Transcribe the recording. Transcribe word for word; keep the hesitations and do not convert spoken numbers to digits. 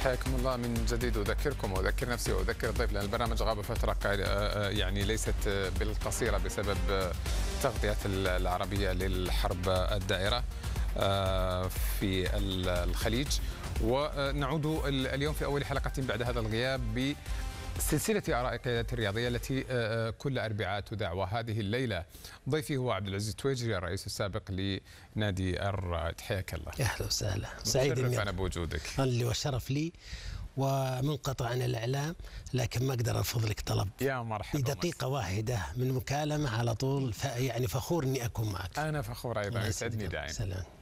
حياكم الله من جديد. أذكركم وأذكر نفسي وأذكر الضيف لأن البرنامج غاب فترة يعني ليست بالقصيرة بسبب تغطية العربية للحرب الدائرة في الخليج. ونعود اليوم في أول حلقة بعد هذا الغياب ب سلسلة آراء القيادات الرياضية التي كل أربعاء تذاع، وهذه الليلة ضيفي هو عبد العزيز التويجري الرئيس السابق لنادي الرائد. حياك الله. أهلا وسهلا، سعيد اني انا بوجودك. اللي والشرف لي، ومنقطع عن الإعلام لكن ما أقدر أرفض لك طلب. يا مرحبا. في دقيقة واحدة من مكالمة على طول، يعني فخور إني أكون معك. أنا فخور أيضا، يسعدني دائما. سلام.